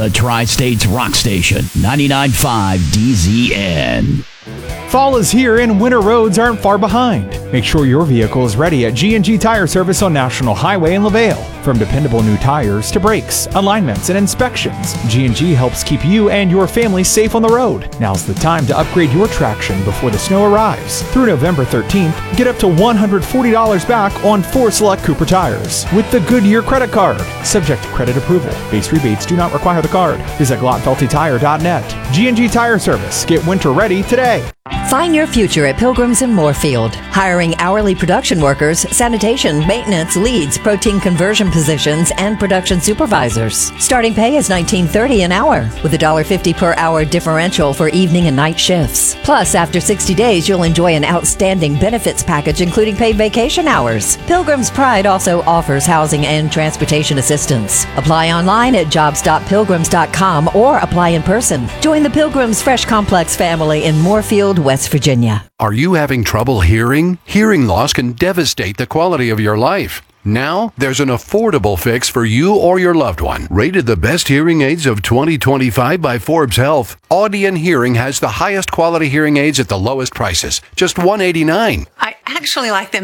the Tri-States Rock Station, 99.5 DZN. Fall is here and winter roads aren't far behind. Make sure your vehicle is ready at G&G Tire Service on National Highway in LaVale. From dependable new tires to brakes, alignments, and inspections, G&G helps keep you and your family safe on the road. Now's the time to upgrade your traction before the snow arrives. Through November 13th, get up to $140 back on 4 select Cooper tires with the Goodyear credit card. Subject to credit approval. Base rebates do not require the card. Visit GlockFeltyTire.net. G&G Tire Service. Get winter ready today. Find your future at Pilgrims in Moorfield. Hiring hourly production workers, sanitation, maintenance, leads, protein conversion positions, and production supervisors. Starting pay is $19.30 an hour, with $1.50 per hour differential for evening and night shifts. Plus, after 60 days, you'll enjoy an outstanding benefits package, including paid vacation hours. Pilgrim's Pride also offers housing and transportation assistance. Apply online at jobs.pilgrims.com or apply in person. Join the Pilgrims Fresh Complex family in Moorfield, West Virginia. Are you having trouble hearing? Hearing loss can devastate the quality of your life. Now, there's an affordable fix for you or your loved one. Rated the best hearing aids of 2025 by Forbes Health, Audion Hearing has the highest quality hearing aids at the lowest prices, just $189. I actually like them